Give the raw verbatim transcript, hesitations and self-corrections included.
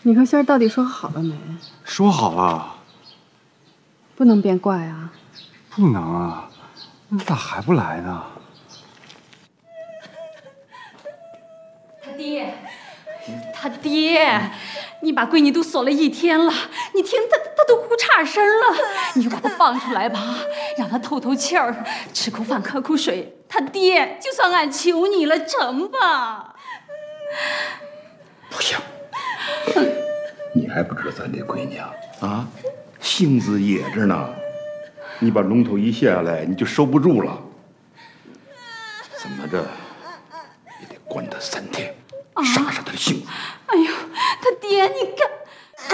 你和仙儿到底说好了没？ 说好了， 不能变怪啊！ 不能啊，那咋还不来呢？ 他爹，他爹，你把闺女都锁了一天了，你听他他都哭岔声了，你就把他放出来吧，让他透透气儿，吃口饭，喝口水。他爹，就算俺求你了，成吧？ 不行，你还不知道咱这闺女啊，啊，性子野着呢。你把龙头一卸下来，你就收不住了。怎么着也得关他三天，杀杀他的性子。 哎呦，他爹，你看。